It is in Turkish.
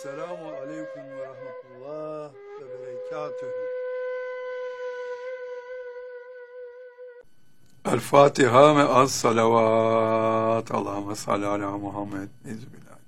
Selamun aleyküm ve rahmetullah ve berekatühü. El Fatiha ve az salavat. Allahümme salli ala Muhammed. Ezbillah.